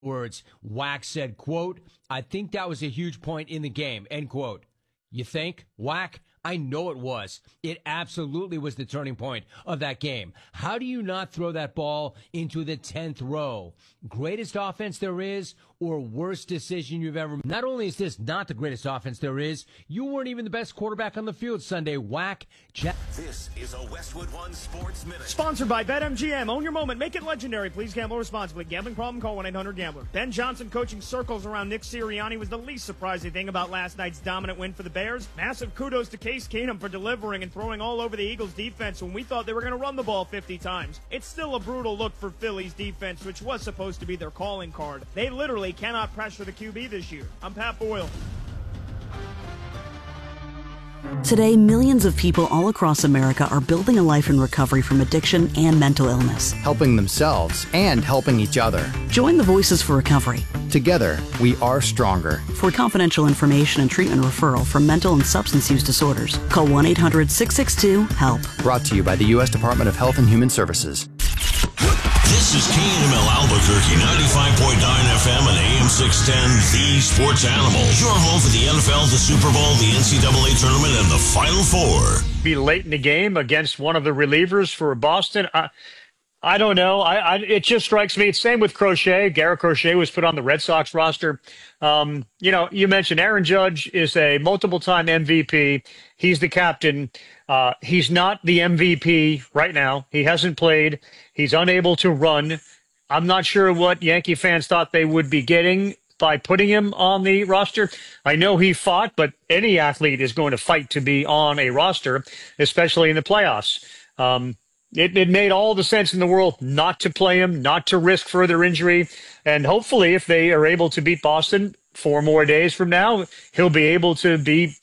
words. Wack said, quote, "I think that was a huge point in the game," end quote. You think, Wack? I know it was. It absolutely was the turning point of that game. How do you not throw that ball into the 10th row? Greatest offense there is, or worst decision you've ever made? Not only is this not the greatest offense there is, you weren't even the best quarterback on the field Sunday. Wack. This is a Westwood One Sports Minute. Sponsored by BetMGM. Own your moment. Make it legendary. Please gamble responsibly. Gambling problem? Call 1-800-GAMBLER. Ben Johnson coaching circles around Nick Sirianni was the least surprising thing about last night's dominant win for the Bears. Massive kudos to Case Keenum for delivering and throwing all over the Eagles' defense when we thought they were going to run the ball 50 times. It's still a brutal look for Philly's defense, which was supposed to be their calling card. They literally cannot pressure the QB this year. I'm Pat Boyle. Today, millions of people all across America are building a life in recovery from addiction and mental illness. Helping themselves and helping each other. Join the Voices for Recovery. Together, we are stronger. For confidential information and treatment referral for mental and substance use disorders, call 1-800-662-HELP. Brought to you by the U.S. Department of Health and Human Services. This is KNML Albuquerque, 95.9 FM and AM 610, the sports animal. Your home for the NFL, the Super Bowl, the NCAA tournament, and the Final Four. Be late in the game against one of the relievers for Boston. I don't know. It just strikes me. It's same with Crochet. Garrett Crochet was put on the Red Sox roster. You mentioned Aaron Judge is a multiple-time MVP. He's the captain. He's not the MVP right now. He hasn't played. He's unable to run. I'm not sure what Yankee fans thought they would be getting by putting him on the roster. I know he fought, but any athlete is going to fight to be on a roster, especially in the playoffs. It made all the sense in the world not to play him, not to risk further injury. And hopefully, if they are able to beat Boston 4 more days from now, he'll be able to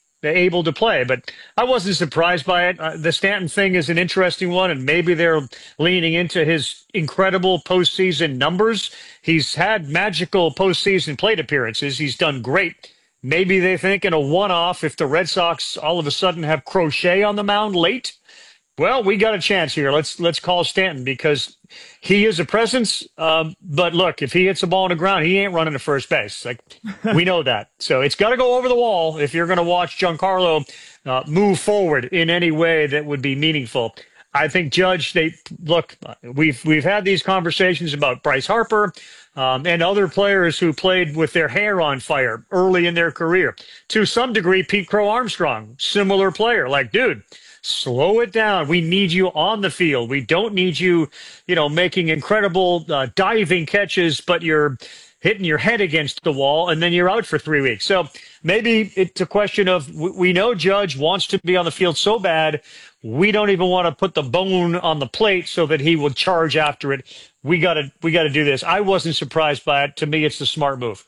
play. But I wasn't surprised by it. The Stanton thing is an interesting one, and maybe they're leaning into his incredible postseason numbers. He's had magical postseason plate appearances. He's done great. Maybe they think in a one-off, if the Red Sox all of a sudden have Crochet on the mound late, well, we got a chance here. Let's call Stanton because he is a presence. But look, if he hits the ball on the ground, he ain't running to first base. Like we know that. So it's got to go over the wall if you're going to watch Giancarlo move forward in any way that would be meaningful. I think Judge. We've had these conversations about Bryce Harper and other players who played with their hair on fire early in their career. To some degree, Pete Crow Armstrong, similar player. Like, dude, slow it down. We need you on the field. We don't need you, making incredible diving catches, but you're hitting your head against the wall, and then you're out for 3 weeks. So maybe it's a question of we know Judge wants to be on the field so bad, we don't even want to put the bone on the plate so that he will charge after it. We got to do this. I wasn't surprised by it. To me, it's the smart move.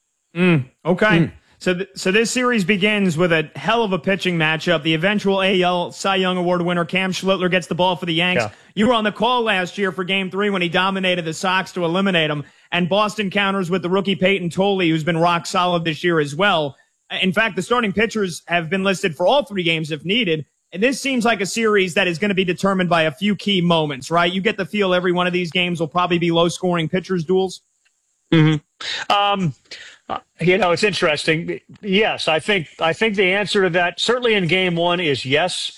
Okay. So this series begins with a hell of a pitching matchup. The eventual AL Cy Young Award winner Cam Schlittler gets the ball for the Yanks. Yeah. You were on the call last year for Game 3 when he dominated the Sox to eliminate them. And Boston counters with the rookie Peyton Tolley, who's been rock solid this year as well. In fact, the starting pitchers have been listed for all 3 games if needed. And this seems like a series that is going to be determined by a few key moments, right? You get the feel every one of these games will probably be low-scoring pitchers' duels. Mm-hmm. It's interesting. Yes, I think the answer to that, certainly in Game 1, is yes.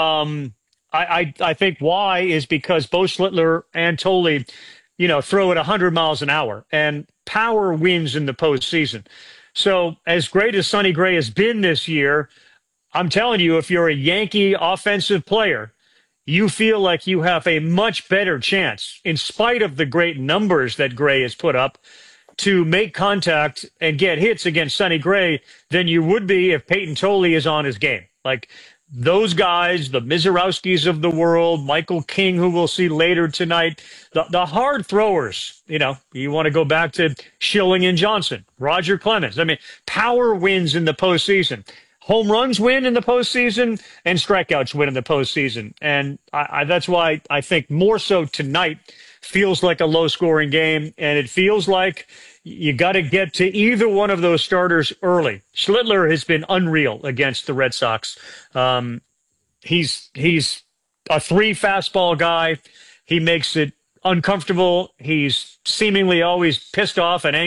I think why is because both Schlittler and Tolley, throw at 100 miles an hour, and power wins in the postseason. So as great as Sonny Gray has been this year, I'm telling you, if you're a Yankee offensive player, you feel like you have a much better chance, in spite of the great numbers that Gray has put up, to make contact and get hits against Sonny Gray than you would be if Peyton Tolley is on his game. Like those guys, the Mizorowskis of the world, Michael King, who we'll see later tonight, the hard throwers, you want to go back to Schilling and Johnson, Roger Clemens. I mean, power wins in the postseason. Home runs win in the postseason and strikeouts win in the postseason. And that's why I think more so tonight feels like a low-scoring game, and it feels like you got to get to either one of those starters early. Schlittler has been unreal against the Red Sox. He's a 3 fastball guy. He makes it uncomfortable. He's seemingly always pissed off and angry.